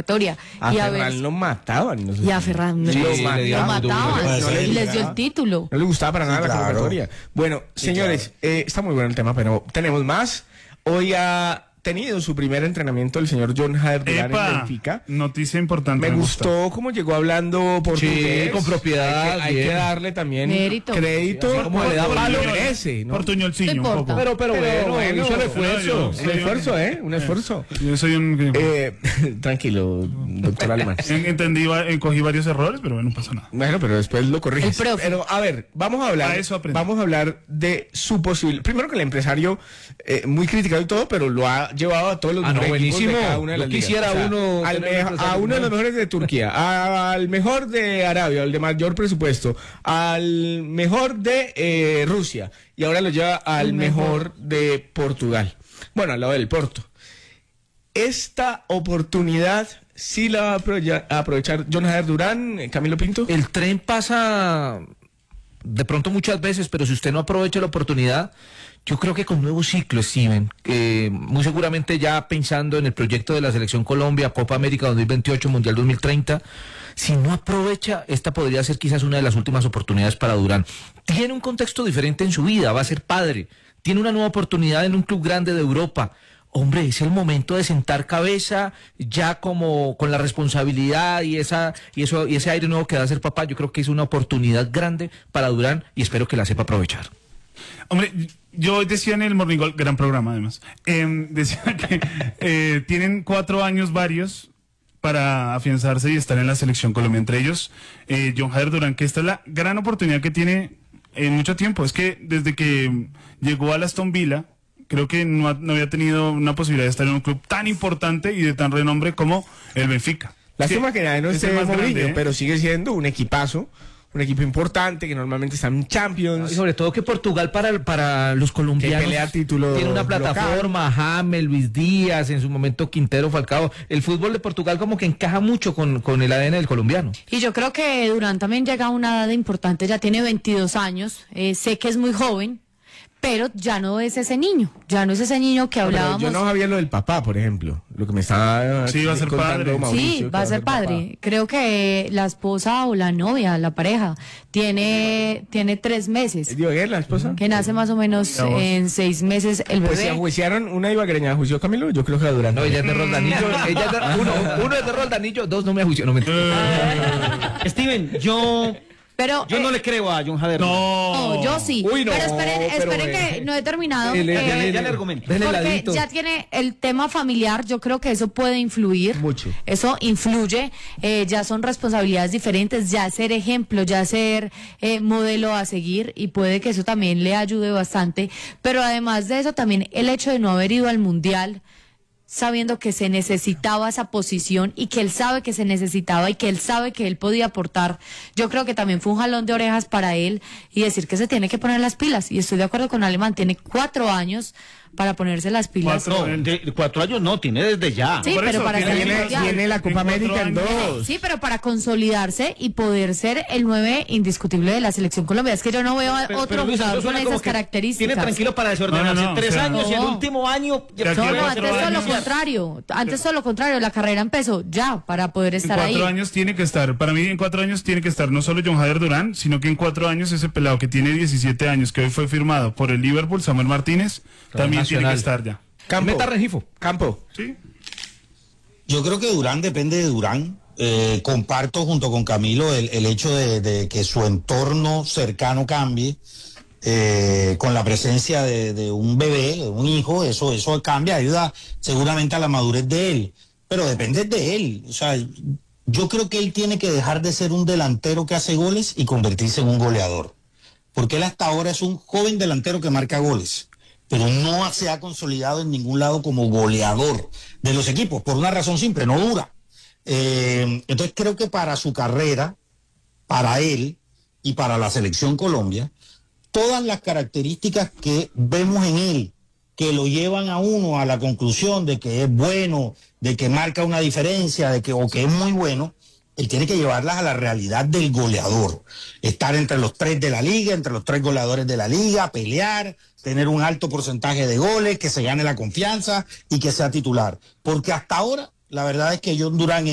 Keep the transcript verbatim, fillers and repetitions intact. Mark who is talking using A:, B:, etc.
A: convocatoria.
B: A
A: y a
B: Ferran
A: ver,
B: lo mataban. No sé
A: y a
B: si-
A: Ferran
B: Sí,
A: lo,
B: sí,
A: ma-
B: le
A: lo
B: dieron
A: mataban
B: duro.
A: y les dio el título.
B: No le gustaba para nada
C: Sí,
B: la
C: claro.
B: convocatoria. Bueno,
C: Sí,
B: señores, eh, está muy bueno el tema, pero tenemos más. Hoy ha tenido su primer entrenamiento el señor Jon Hader Durán en
D: Epa,
B: Benfica.
D: noticia importante.
B: Me
D: gusta.
B: gustó cómo llegó hablando portugués.
E: Sí, con propiedad,
B: Hay que, hay
E: bien.
B: que darle también
A: Mérito.
B: crédito.
E: Sí, así como le da
B: por-
E: palo,
B: lo merece, ¿no?
D: Portuñolciño,
A: No
D: un
A: importa.
D: poco.
E: Pero, pero,
B: Pero
E: bueno, él hizo el esfuerzo.
D: yo-
B: Un esfuerzo, ¿eh? Un esfuerzo.
D: Yo soy un...
B: Eh, tranquilo, doctor Alemán.
D: En- Entendí, va- eh, cogí varios errores, pero bueno, no pasa nada.
B: Bueno, pero después lo corriges.
A: El profe.
B: Pero a ver, vamos a hablar,
D: A eso aprendí.
B: vamos a hablar de su posible. Primero que el empresario eh, muy criticado y todo, pero lo ha llevado a todos los
E: Ah, no,
B: mejores equipos de
E: buenísimo.
B: cada una de
E: Yo
B: las ligas.
E: quisiera uno
B: al
E: tener
B: me-
E: un empresario
B: a uno de los
E: como él.
B: mejores de Turquía, al mejor de Arabia, al de mayor presupuesto, al mejor de eh, Rusia y ahora lo lleva al
A: El
B: mejor.
A: mejor.
B: de Portugal. Bueno, al lado del Porto. Esta oportunidad sí la va a apro- a aprovechar Jon Hader Durán, eh, Camilo Pinto.
E: El tren pasa de pronto muchas veces, pero si usted no aprovecha la oportunidad, yo creo que con nuevo ciclo, Steven, eh, muy seguramente ya pensando en el proyecto de la Selección Colombia, Copa América dos mil veintiocho, Mundial dos mil treinta, si no aprovecha, esta podría ser quizás una de las últimas oportunidades para Durán. Tiene un contexto diferente en su vida, va a ser padre, tiene una nueva oportunidad en un club grande de Europa. Hombre, es el momento de sentar cabeza, ya como con la responsabilidad y esa y eso y ese aire nuevo que da ser papá. Yo creo que es una oportunidad grande para Durán y espero que la sepa aprovechar.
D: Hombre, yo hoy decía en el Morning Call, gran programa además, eh, decía que eh, tienen cuatro años varios para afianzarse y estar en la selección Colombia. Entre ellos, eh, Jon Hader Durán, que esta es la gran oportunidad que tiene en mucho tiempo. Es que desde que llegó al Aston Villa, creo que no, ha- no había tenido una posibilidad de estar en un club tan importante y de tan renombre como el Benfica.
B: Lástima
D: Sí,
B: que ya no
D: es
B: esté
D: el más
B: Mourinho,
D: grande, ¿eh?
B: pero sigue siendo un equipazo, un equipo importante que normalmente está en Champions.
E: Y sobre todo que Portugal para, para los colombianos
B: Que pelea título
E: tiene una
B: local.
E: plataforma, James, Luis Díaz, en su momento Quintero, Falcao. El fútbol de Portugal como que encaja mucho con, con el A D N del colombiano.
A: Y yo creo que Durán también llega a una edad importante, ya tiene veintidós años, eh, sé que es muy joven, pero ya no es ese niño, ya no es ese niño que
B: No, pero
A: hablábamos.
B: yo no sabía lo del papá, por ejemplo, lo que me estaba
D: Sí, va a ser
B: contando
D: padre.
B: Mauricio,
A: Sí,
B: que
A: va a ser padre.
B: papá.
A: Creo que la esposa o la novia, la pareja, tiene, tiene tres meses.
B: ¿Es Dioguer, la esposa?
A: Que nace más o menos
D: La voz.
A: en seis meses el
B: Pues si
A: bebé.
B: enjuiciaron una ibaguereña, juicio Camilo, yo creo que a Durán.
E: No, ella es de Roldanillo, ella es de- uno, uno es de Roldanillo, dos no me ajuicio, no me
F: Steven, yo,
A: Pero
F: yo no
A: eh,
F: le creo a Jon Hader.
D: No,
A: no, yo sí.
B: Uy, no,
A: pero esperen,
B: pero,
A: esperen
B: eh,
A: que no he terminado.
E: Dele,
A: Eh,
E: dele,
F: ya le argumento.
E: Dele
A: Porque
E: ladito.
A: ya tiene el tema familiar, yo creo que eso puede influir.
B: Mucho.
A: Eso influye, eh, ya son responsabilidades diferentes, ya ser ejemplo, ya ser eh, modelo a seguir y puede que eso también le ayude bastante. Pero además de eso, también el hecho de no haber ido al Mundial, sabiendo que se necesitaba esa posición y que él sabe que se necesitaba y que él sabe que él podía aportar, yo creo que también fue un jalón de orejas para él y decir que se tiene que poner las pilas. Y estoy de acuerdo con Alemán, tiene cuatro años para ponerse las pilas.
D: Cuatro.
F: No, de, de cuatro años no, tiene desde ya.
A: Sí,
D: Por
A: pero
D: eso,
A: para
D: tiene-
A: estar en el
B: Viene,
A: Mundial.
B: viene la Copa
D: En cuatro
B: América en
D: años.
B: dos.
A: Sí, pero para consolidarse y poder ser el nueve indiscutible de la selección Colombia. Es que yo no veo a
F: Pero-
A: otro
F: pero, Luis,
A: jugador
F: eso
A: con
F: suena como
A: esas
F: que
A: características.
F: Tiene tranquilo para desordenarse.
D: No, no, no,
F: Tres
D: o sea,
F: años y el
A: no.
F: último año.
D: Ya
A: No,
D: quiere
A: no,
D: cuatro
A: antes todo lo
D: años.
A: contrario. Antes todo lo contrario. La carrera empezó ya para poder
D: En
A: estar ahí.
D: cuatro años tiene que estar, para mí en cuatro años tiene que estar no solo Jon Hader Durán, sino que en cuatro años ese pelado que tiene diecisiete años, que hoy fue firmado por el Liverpool, Samuel Martínez, también tiene que
E: Nacional.
D: estar ya.
B: Campo.
E: Meta Rengifo.
B: Campo.
D: ¿Sí?
C: Yo creo que Durán depende de Durán. Eh, comparto junto con Camilo el, el hecho de, de que su entorno cercano cambie eh, con la presencia de, de un bebé, de un hijo, eso, eso cambia, ayuda seguramente a la madurez de él, pero depende de él. O sea, yo creo que él tiene que dejar de ser un delantero que hace goles y convertirse en un goleador, porque él hasta ahora es un joven delantero que marca goles, pero no se ha consolidado en ningún lado como goleador de los equipos, por una razón simple, no dura. Eh, entonces creo que para su carrera, para él y para la selección Colombia, todas las características que vemos en él, que lo llevan a uno a la conclusión de que es bueno, de que marca una diferencia, de que, o que es muy bueno, él tiene que llevarlas a la realidad del goleador. Estar entre los tres de la liga, entre los tres goleadores de la liga, pelear, tener un alto porcentaje de goles, que se gane la confianza y que sea titular. Porque hasta ahora, la verdad es que Jon Durán